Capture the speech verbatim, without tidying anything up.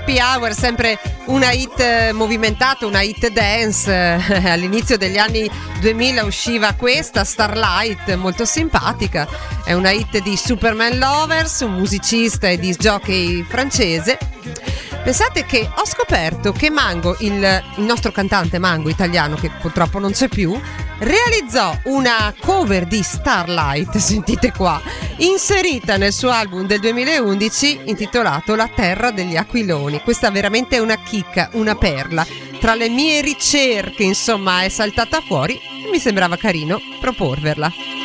Happy Hour, sempre una hit movimentata, una hit dance. All'inizio degli anni duemila usciva questa, Starlight, molto simpatica. È una hit di Superman Lovers, un musicista e disc jockey francese. Pensate che ho scoperto che Mango, il, il nostro cantante Mango italiano, che purtroppo non c'è più, realizzò una cover di Starlight, sentite qua, inserita nel suo album del duemilaundici intitolato La terra degli aquiloni. Questa veramente è una chicca, una perla. Tra le mie ricerche, insomma, è saltata fuori e mi sembrava carino proporverla.